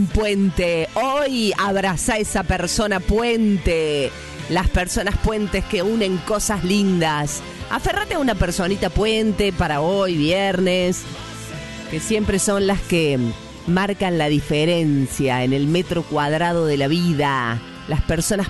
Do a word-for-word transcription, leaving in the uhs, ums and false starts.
Puente, hoy abraza a esa persona puente, las personas puentes que unen cosas lindas. Aférrate a una personita puente para hoy, viernes, que siempre son las que marcan la diferencia en el metro cuadrado de la vida. Las personas